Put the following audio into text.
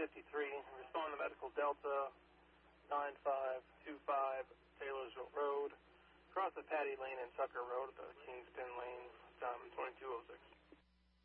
Respond to Medical Delta 9525 Taylorsville Road. Cross the Patty Lane and Tucker Road at the Kingspin Lane. Time 2206.